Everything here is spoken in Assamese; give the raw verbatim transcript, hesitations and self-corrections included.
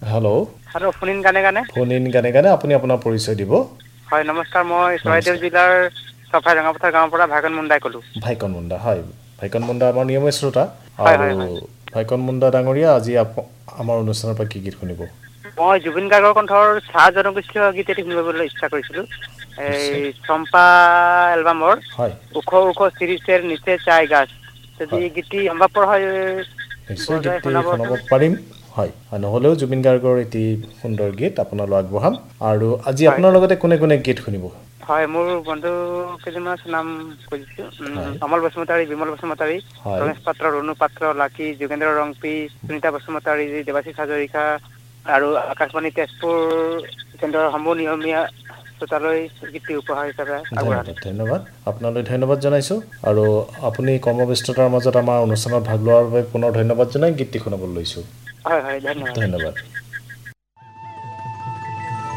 হেল্ল' হেল্ল' ফোন গানে গানে ফোন ইন গানে গানে আপুনি আপোনাৰ পৰিচয় দিব। হয় নমস্কাৰ, মই চৰাইদেউ জিলাৰ চফাই ৰঙাপথাৰ গাঁৱৰ পৰা ভাইকন মুণ্ডাই ক'লোঁ। ভাইকন মুণ্ডা হয়, ভাইকন মুণ্ডা আমাৰ নিয়মীয়া শ্ৰোতা হয় আৰু হয় হয় ভাইকন মুণ্ডা ডাঙৰীয়া, আজি আপ আমাৰ অনুষ্ঠানৰ পৰা কি গীত শুনিব? মই জুবিন গাৰ্গৰ কণ্ঠৰ চাহ জনগোষ্ঠীয় গীত এটি শুনিবলৈ ইচ্ছা কৰিছিলোঁ। নিশ্চয় এই চম্পা এলবামৰ হয় ওখ ওখ চিৰিচেৰ নিচে চাই গাছ, যদি হয় গীতি সম্ভৱপৰ হয় নিশ্চয় বজাই গীতটি শুনাব শুনাবচোন। পাৰিম। হয়, নহ'লেও জুবিন গাৰ্গৰ এটি সুন্দৰ গীত আপোনালৈ আগবঢ়াম। আৰু আজি হয় আপোনাৰ লগতে কোনে কোনে গীত শুনিব? হয়, মোৰ বন্ধু কেইজনমানৰ নাম কৈ দিছোঁ। হয় কমল বসুমতাৰী, বিমল বসুমতাৰী, হয় ৰমেশ পাত্ৰ, ৰুণু পাত্ৰ, লাকী, যোগেন্দ্ৰ ৰংপি, সুনীতা বসুমতাৰী, দেৱাশীষ হাজৰিকা আৰু আকাশবাণী তেজপুৰ কেন্দ্ৰৰ সমূহ নিয়মীয়া শ্ৰোতালৈ গীতটি উপহাৰ হিচাপে আগবঢ়াম। ধন্যবাদ ধন্যবাদ আপোনালৈ ধন্যবাদ জনাইছোঁ। আৰু আপুনি কৰ্মব্যস্ততাৰ মাজত আমাৰ অনুষ্ঠানত ভাগ লোৱাৰ বাবে পুনৰ ধন্যবাদ জনাই গীতটি শুনাবলৈ লৈছোঁ। হয় হয় ধন্যবাদ।